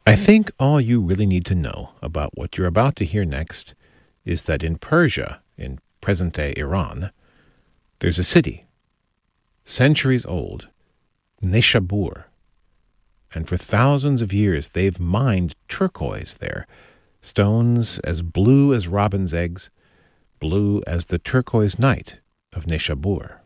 I think all you really need to know about what you're about to hear next is that in Persia, in present-day Iran, there's a city, centuries old, Nishabur, and for thousands of years they've mined turquoise there, stones as blue as robin's eggs, blue as the turquoise night of Nishabur.